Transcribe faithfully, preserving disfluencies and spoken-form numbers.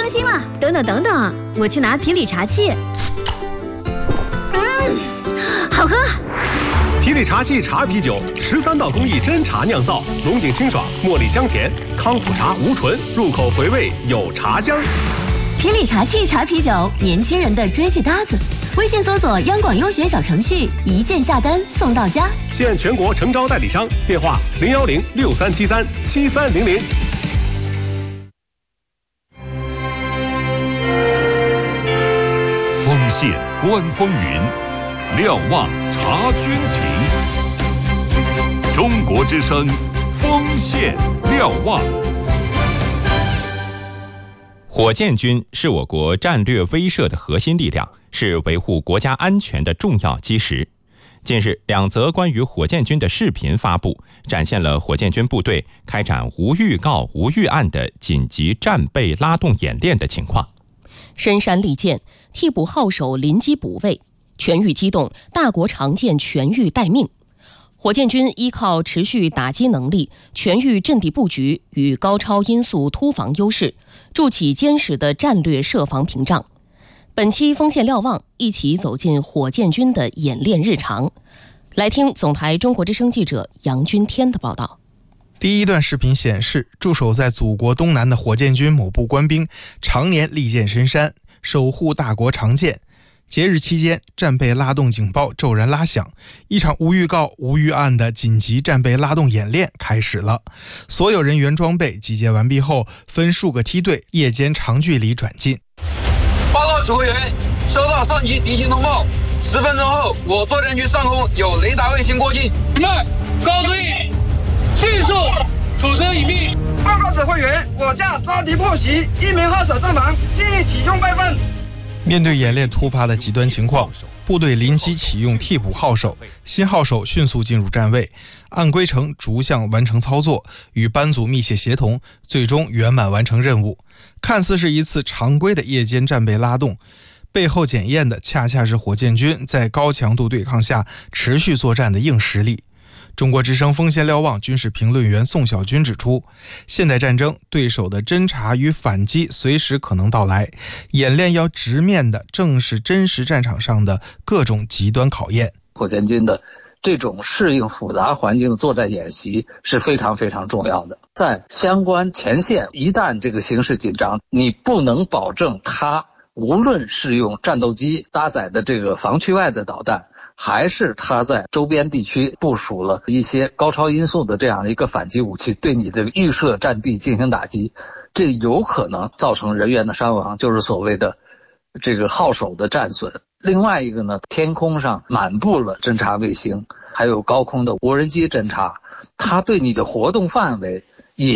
更新了。等等等等，我去拿皮里茶器。嗯，好喝。 皮里茶器茶啤酒，十三道工艺真茶酿造，浓井清爽，茉莉香甜，康普茶无醇，入口回味有茶香。 皮里茶器茶啤酒，年轻人的追剧搭子。微信搜索央广优选小程序，一键下单送到家。 现全国诚招代理商，电话零幺零六三七三七三零零。 锋线观风云，瞭望察军情。中国之声，锋线瞭望。 火箭军是我国战略威慑的核心力量，是维护国家安全的重要基石。近日，两则关于火箭军的视频发布，展现了火箭军部队开展无预告、无预案的紧急战备拉动演练的情况。 深山利剑，替补号手临机补位，全域机动，大国长剑全域待命。火箭军依靠持续打击能力、全域阵地布局与高超音速突防优势，筑起坚实的战略设防屏障。本期锋线瞭望，一起走进火箭军的演练日常。来听总台中国之声记者杨君天的报道。 第一段视频显示，驻守在祖国东南的火箭军某部官兵常年利剑深山，守护大国长剑。节日期间，战备拉动警报骤然拉响，一场无预告、无预案的紧急战备拉动演练开始了。所有人员装备集结完毕后，分数个梯队，夜间长距离转进。 报告指挥员，收到上级敌情通报，十分钟后，我作战区上空有雷达卫星过境。你们高指引，迅速土车隐蔽。 报告指挥员，我将招敌破袭，一名号手阵亡，建议启用备份。 面对演练突发的极端情况，部队临机启用替补号手，新号手迅速进入站位，按规程逐项完成操作，与班组密切协同，最终圆满完成任务。看似是一次常规的夜间战备拉动，背后检验的恰恰是火箭军在高强度对抗下持续作战的硬实力。中国之声锋线瞭望军事评论员宋小军指出，现代战争对手的侦察与反击随时可能到来，演练要直面的正是真实战场上的各种极端考验。 火箭军的这种适应复杂环境的作战演习是非常非常重要的。在相关前线，一旦这个形势紧张，你不能保证它无论是用战斗机搭载的这个防区外的导弹，还是他在周边地区部署了一些高超音速的这样一个反击武器，对你的预设战地进行打击，这有可能造成人员的伤亡，就是所谓的这个号手的战损。另外一个呢，天空上满布了侦察卫星，还有高空的无人机侦察，它对你的活动范围